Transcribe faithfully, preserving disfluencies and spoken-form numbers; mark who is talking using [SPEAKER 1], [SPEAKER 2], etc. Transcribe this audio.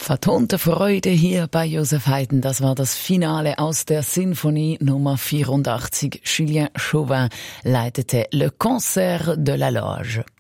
[SPEAKER 1] Vertonte Freude hier bei Joseph Haydn. Das war das Finale aus der Sinfonie Nummer vierundachtzig. Julien Chauvin leitete Le Concert de la Loge.